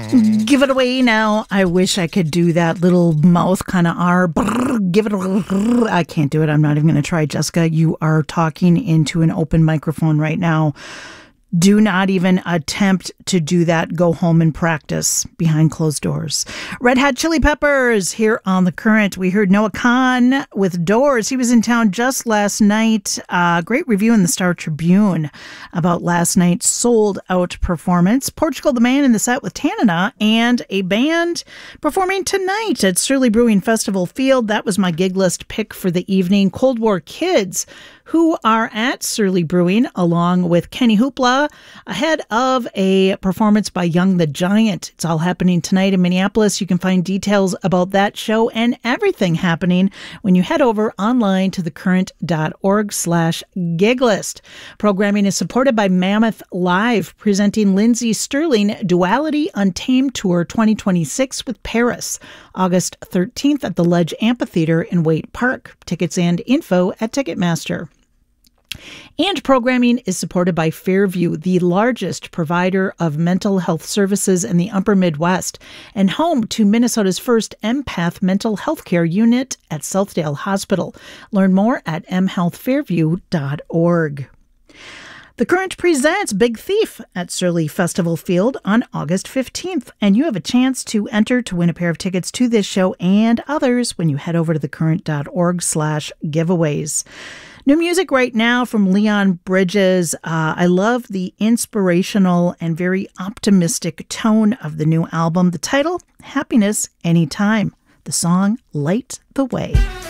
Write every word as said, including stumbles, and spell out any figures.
Give it away now. I wish I could do that little mouth kind of R. Brrr, give it away. I can't do it. I'm not even going to try. Jessica, you are talking into an open microphone right now. Do not even attempt to do that. Go home and practice behind closed doors. Red Hot Chili Peppers here on The Current. We heard Noah Kahan with Doors. He was in town just last night. Uh, great review in the Star Tribune about last night's sold-out performance. Portugal the Man in the set with Tanana and a band performing tonight at Surly Brewing Festival Field. That was my gig list pick for the evening. Cold War Kids, who are at Surly Brewing along with Kenny Hoopla ahead of a performance by Young the Giant. It's all happening tonight in Minneapolis. You can find details about that show and everything happening when you head over online to thecurrent.org slash gig list. Programming is supported by Mammoth Live, presenting Lindsey Sterling Duality Untamed Tour twenty twenty-six with Paris, August thirteenth at the Ledge Amphitheater in Waite Park. Tickets and info at Ticketmaster. And programming is supported by Fairview, the largest provider of mental health services in the upper Midwest and home to Minnesota's first empath mental health care unit at Southdale Hospital. Learn more at m health fairview dot org. The Current presents Big Thief at Surly Festival Field on August fifteenth, and you have a chance to enter to win a pair of tickets to this show and others when you head over to thecurrent.org slash giveaways. New music right now from Leon Bridges. Uh, I love the inspirational and very optimistic tone of the new album. The title, Happiness Anytime. The song, Light the Way.